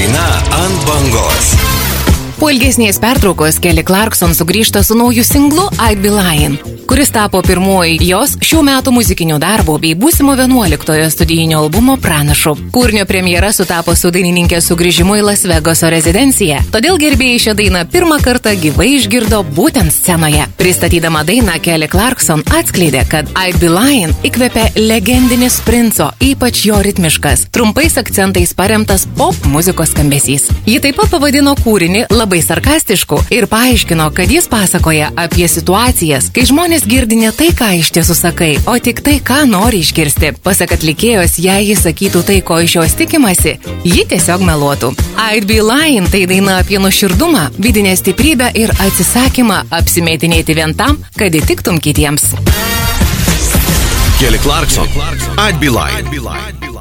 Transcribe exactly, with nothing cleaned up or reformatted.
Daina ant bangos. Po ilgesnės pertraukos Kelly Clarkson sugrįžta su nauju singlu I'd Be Lying, kuris tapo pirmoji jos šių metų muzikinio darbo bei būsimo vienuoliktojo studijinio albumo pranašu. Kūrinio premjera sutapo su dainininkės sugrįžimu į Las Vegaso rezidenciją, todėl gerbėjai šią dainą pirmą kartą gyvai išgirdo būtent scenoje. Pristatydama dainą, Kelly Clarkson atskleidė, kad I'd Be Lying įkvėpė legendinis Princo, ypač jo ritmiškas, trumpais akcentais paremtas pop muzikos skambesys. Ji taip pat pavadino kūrinį labai sarkastišku ir paaiškino, kad jis pasakoja apie situacijas, kai žmonės girdi ne tai, ką iš tiesų sakai, o tik tai, ką nori išgirsti. Pasak atlikėjos, jei jis sakytų tai, ko iš jos tikimasi, ji tiesiog meluotų. I'd Be Lying tai daina apie nuoširdumą, vidinę stiprybę ir atsisakymą apsimėtinėti vien tam, kad įtiktum kitiems. Kelly Clarkson, I'd Be Lying.